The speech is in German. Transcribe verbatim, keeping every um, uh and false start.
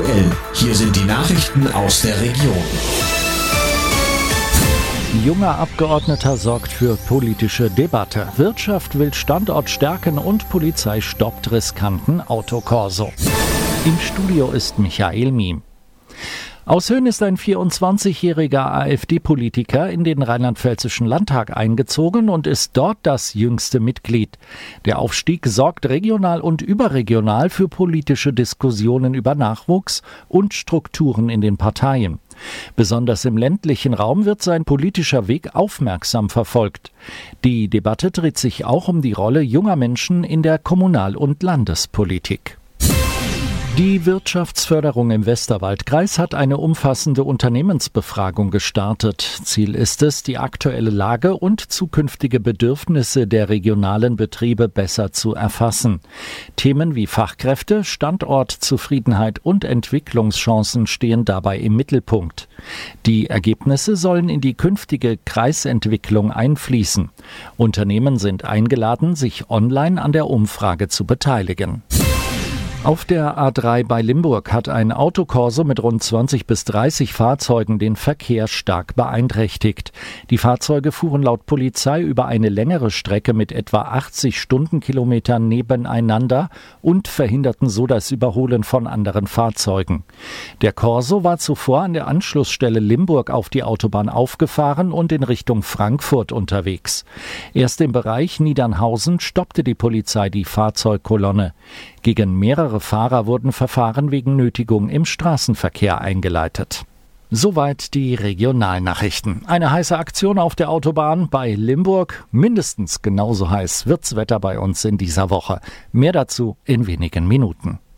aktuell. Hier sind die Nachrichten aus der Region. Junger Abgeordneter sorgt für politische Debatte. Wirtschaft will Standort stärken und Polizei stoppt riskanten Autokorso. Im Studio ist Michael Miem. Aus Höhen ist ein vierundzwanzigjähriger AfD-Politiker in den rheinland-pfälzischen Landtag eingezogen und ist dort das jüngste Mitglied. Der Aufstieg sorgt regional und überregional für politische Diskussionen über Nachwuchs und Strukturen in den Parteien. Besonders im ländlichen Raum wird sein politischer Weg aufmerksam verfolgt. Die Debatte dreht sich auch um die Rolle junger Menschen in der Kommunal- und Landespolitik. Die Wirtschaftsförderung im Westerwaldkreis hat eine umfassende Unternehmensbefragung gestartet. Ziel ist es, die aktuelle Lage und zukünftige Bedürfnisse der regionalen Betriebe besser zu erfassen. Themen wie Fachkräfte, Standortzufriedenheit und Entwicklungschancen stehen dabei im Mittelpunkt. Die Ergebnisse sollen in die künftige Kreisentwicklung einfließen. Unternehmen sind eingeladen, sich online an der Umfrage zu beteiligen. Auf der A drei bei Limburg hat ein Autokorso mit rund zwanzig bis dreißig Fahrzeugen den Verkehr stark beeinträchtigt. Die Fahrzeuge fuhren laut Polizei über eine längere Strecke mit etwa achtzig Stundenkilometern nebeneinander und verhinderten so das Überholen von anderen Fahrzeugen. Der Corso war zuvor an der Anschlussstelle Limburg auf die Autobahn aufgefahren und in Richtung Frankfurt unterwegs. Erst im Bereich Niedernhausen stoppte die Polizei die Fahrzeugkolonne. Gegen mehrere Fahrer wurden Verfahren wegen Nötigung im Straßenverkehr eingeleitet. Soweit die Regionalnachrichten. Eine heiße Aktion auf der Autobahn bei Limburg. Mindestens genauso heiß wird's Wetter bei uns in dieser Woche. Mehr dazu in wenigen Minuten.